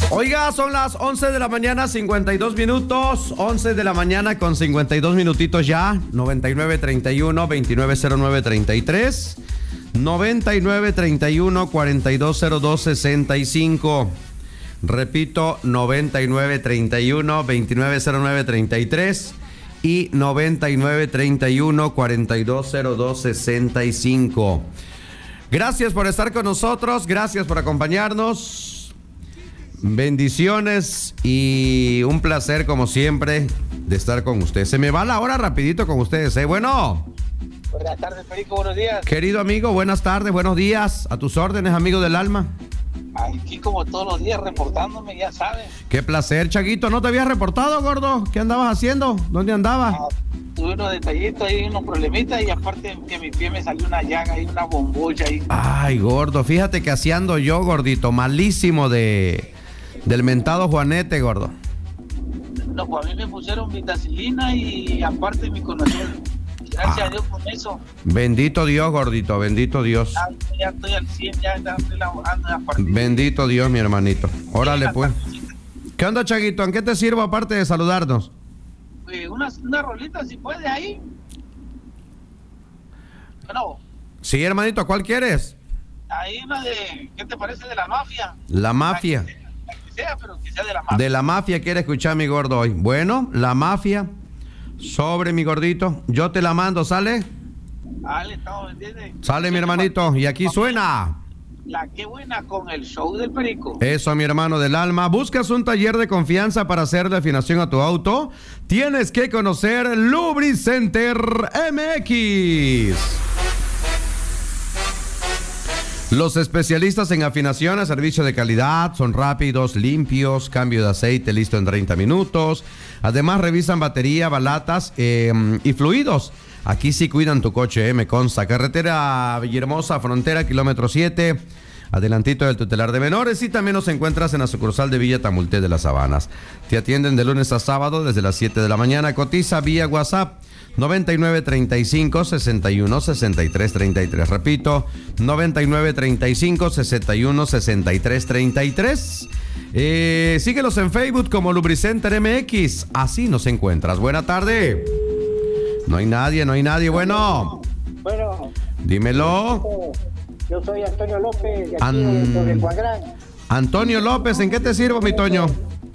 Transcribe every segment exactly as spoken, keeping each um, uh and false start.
Oiga, son las once de la mañana, cincuenta y dos minutos. once de la mañana con cincuenta y dos minutitos ya. noventa y nueve treinta y uno veintinueve cero nueve treinta y tres. noventa y nueve treinta y uno cuarenta y dos cero dos sesenta y cinco. Repito, noventa y nueve treinta y uno veintinueve cero nueve treinta y tres y noventa y nueve treinta y uno cuarenta y dos cero dos sesenta y cinco. Gracias por estar con nosotros, gracias por acompañarnos. Bendiciones y un placer como siempre de estar con ustedes. Se me va la hora rapidito con ustedes, ¿eh? Bueno. Buenas tardes, Perico, buenos días. Querido amigo, buenas tardes, buenos días. A tus órdenes, amigo del alma. Aquí como todos los días reportándome, ya sabes. Qué placer, Chaguito. ¿No te habías reportado, gordo? ¿Qué andabas haciendo? ¿Dónde andabas? Ah, tuve unos detallitos ahí, unos problemitas y aparte que mi pie me salió una llaga y una bombocha ahí. Ay, gordo, fíjate que así ando yo, gordito, malísimo de... del mentado Juanete, gordo. No, pues a mí me pusieron vitacilina y aparte mi conocido. Gracias ah. a Dios con eso. Bendito Dios, gordito, bendito Dios. Ya, ya estoy al cien, ya estoy laborando. Ya bendito Dios, mi hermanito. Órale, pues. ¿Qué onda, Chaguito? ¿En qué te sirvo aparte de saludarnos? Eh, una, una rolita, si puedes, ahí. Bueno. Sí, hermanito, ¿cuál quieres? Ahí una de, ¿qué te parece de la mafia? La mafia. La que sea, pero que sea de la mafia. De la mafia quiere escuchar mi gordo hoy. Bueno, la mafia. Sobre mi gordito. Yo te la mando, ¿sale? Dale, estamos vendiendo. Sale, mi hermanito. Y aquí suena. La que buena con el show del Perico. Eso, mi hermano del alma. ¿Buscas un taller de confianza para hacer la afinación a tu auto? Tienes que conocer Lubricenter M X. Los especialistas en afinación a servicio de calidad son rápidos, limpios, cambio de aceite listo en treinta minutos. Además revisan batería, balatas eh, y fluidos. Aquí sí cuidan tu coche, eh, me consta. Carretera Villahermosa, frontera, kilómetro siete, adelantito del tutelar de menores. Y también nos encuentras en la sucursal de Villa Tamulté de las Sabanas. Te atienden de lunes a sábado desde las siete de la mañana. Cotiza vía WhatsApp noventa y nueve treinta y cinco sesenta y uno sesenta y tres treinta y tres. Repito, noventa y nueve treinta y cinco sesenta y uno sesenta y tres treinta y tres. Eh, síguelos en Facebook como Lubricenter M X. Así nos encuentras. Buena tarde. No hay nadie, no hay nadie. Bueno. Bueno. Dímelo. Yo soy Antonio López, de aquí An... de Juan Gran. Antonio López, ¿en qué te sirvo, mi Toño?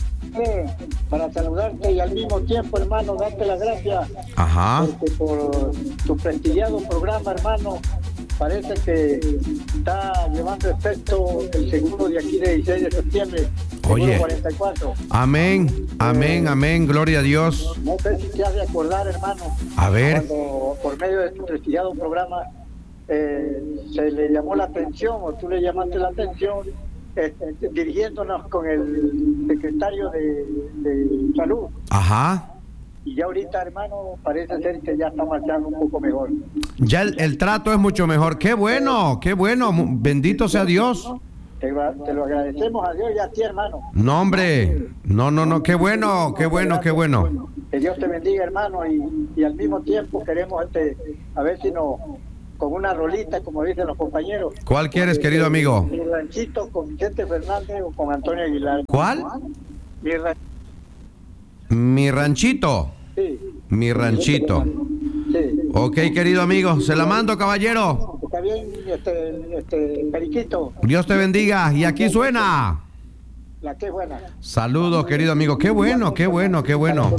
Para saludarte y al mismo tiempo, hermano, darte las gracias. Ajá. Porque por tu prestigiado programa, hermano, parece que está llevando efecto el seguro de aquí de dieciséis de septiembre. Oye. cuarenta y cuatro. Amén, amén, amén, gloria a Dios. No sé si te has de acordar, hermano. A ver. Cuando por medio de tu prestigiado programa eh, se le llamó la atención, o tú le llamaste la atención, Eh, eh, dirigiéndonos con el secretario de, de Salud. Ajá. Y ya ahorita, hermano, parece ser que ya está marchando un poco mejor. Ya el, el trato es mucho mejor. ¡Qué bueno! ¡Qué bueno! Bendito sea Dios. Te, te lo agradecemos a Dios y a ti, hermano. No, hombre. No, no, no. ¡Qué bueno! ¡Qué bueno! ¡Qué bueno! Que Dios te bendiga, hermano. Y, y al mismo tiempo queremos este, a ver si nos... con una rolita, como dicen los compañeros. ¿Cuál quieres, querido amigo? Mi ranchito con Vicente Fernández o con Antonio Aguilar. ¿Cuál? Mi, ran... Mi ranchito. Sí. Mi ranchito. Sí. Ok, querido amigo, se la mando, caballero. Está bien, este, este, Periquito. Dios te bendiga. Y aquí suena. La que buena. Saludos, querido amigo. Qué bueno, qué bueno, qué bueno.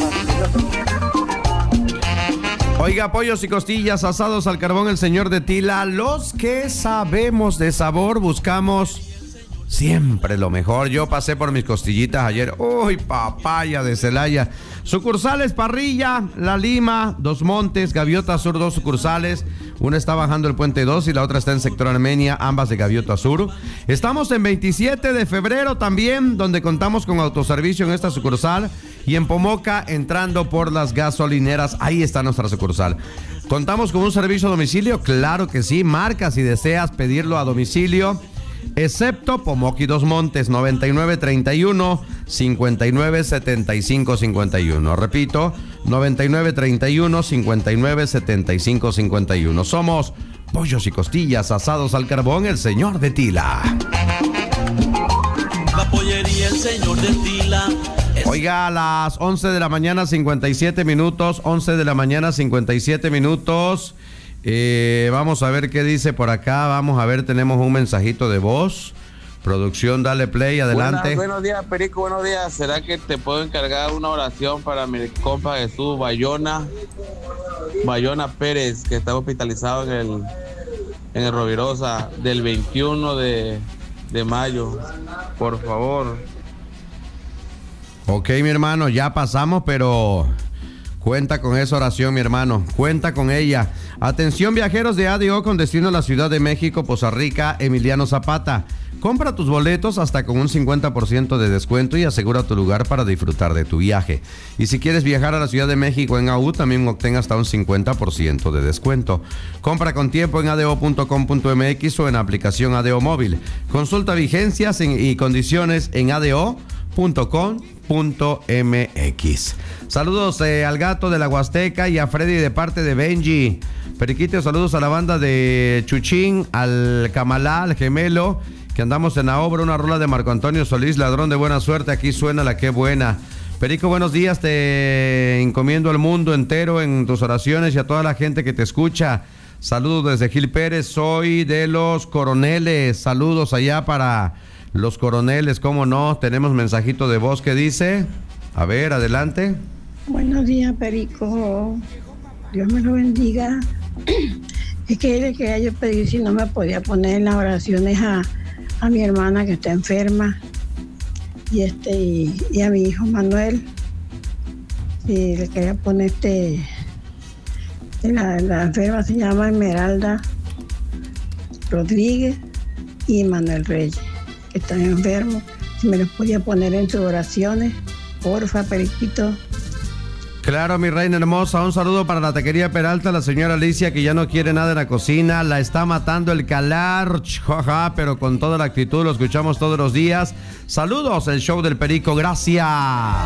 Oiga, pollos y costillas asados al carbón El Señor de Tila. Los que sabemos de sabor buscamos siempre lo mejor. Yo pasé por mis costillitas ayer. Uy, papaya de Celaya. Sucursales Parrilla, La Lima, Dos Montes, Gaviota Sur, dos sucursales. Una está bajando el Puente dos y la otra está en sector Armenia, ambas de Gaviota Sur. Estamos en veintisiete de febrero también, donde contamos con autoservicio en esta sucursal. Y en Pomoca, entrando por las gasolineras, ahí está nuestra sucursal. ¿Contamos con un servicio a domicilio? Claro que sí. Marca si deseas pedirlo a domicilio. Excepto Pomoca y Dos Montes, noventa y nueve treinta y uno cincuenta y nueve setenta y cinco cincuenta y uno. Repito, noventa y nueve treinta y uno cincuenta y nueve setenta y cinco cincuenta y uno. Somos pollos y costillas asados al carbón El Señor de Tila. La pollería el señor destila. Oiga, a las once de la mañana, cincuenta y siete minutos, once de la mañana, cincuenta y siete minutos. Eh, vamos a ver qué dice por acá, vamos a ver, tenemos un mensajito de voz. Producción, dale play, adelante. Buenas, buenos días, Perico, buenos días. ¿Será que te puedo encargar una oración para mi compa Jesús Bayona, Bayona Pérez, que está hospitalizado en el, en el Rovirosa del veintiuno de, de mayo? Por favor. Ok, mi hermano, ya pasamos, pero cuenta con esa oración, mi hermano. Cuenta con ella. Atención, viajeros de A D O con destino a la Ciudad de México, Poza Rica, Emiliano Zapata. Compra tus boletos hasta con un cincuenta por ciento de descuento y asegura tu lugar para disfrutar de tu viaje. Y si quieres viajar a la Ciudad de México en A U, también obtén hasta un cincuenta por ciento de descuento. Compra con tiempo en adeo punto com punto m x o en la aplicación A D O Móvil. Consulta vigencias y condiciones en adeo punto com punto m x. Saludos eh, al gato de la Huasteca y a Freddy de parte de Benji. Periquito, saludos a la banda de Chuchín, al Camalá, al Gemelo, que andamos en la obra, una rola de Marco Antonio Solís, Ladrón de Buena Suerte, aquí suena la que buena. Perico, buenos días, te encomiendo al mundo entero en tus oraciones y a toda la gente que te escucha. Saludos desde Gil Pérez, soy de los Coroneles, saludos allá para los Coroneles, cómo no, tenemos mensajito de voz que dice, a ver, adelante. Buenos días, Perico, Dios me lo bendiga. Es que que yo pedí si no me podía poner en las oraciones a a mi hermana que está enferma y este y, y a mi hijo Manuel, y le quería poner este la, la enferma se llama Esmeralda Rodríguez y Manuel Reyes, que están enfermos, si me los podía poner en sus oraciones, porfa, Periquito. Claro, mi reina hermosa, un saludo para la taquería Peralta, la señora Alicia, que ya no quiere nada en la cocina, la está matando el calar, jaja, pero con toda la actitud, lo escuchamos todos los días. Saludos, el show del Perico, gracias.